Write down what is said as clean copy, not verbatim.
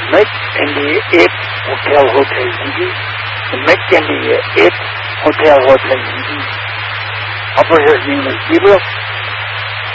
McKinley 8 Hotel Hindi, the McKinley 8 Hotel Hindi. Operator's name is Gabriel.